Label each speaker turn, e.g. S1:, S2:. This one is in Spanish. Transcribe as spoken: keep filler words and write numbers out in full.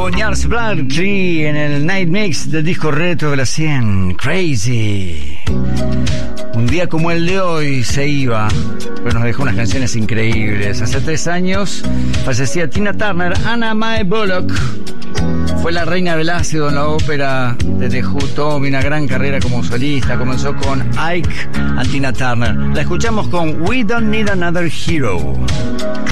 S1: nuevo Gnarls Barkley en el Night Mix del disco retro de la cien, Crazy. Un día como el de hoy se iba, pero nos dejó unas canciones increíbles. Hace tres años fallecía Tina Turner. Anna Mae Bullock fue la reina del ácido en la ópera de The Who. Tuvo una gran carrera como solista. Comenzó con Ike and Tina Turner. La escuchamos con We Don't Need Another Hero.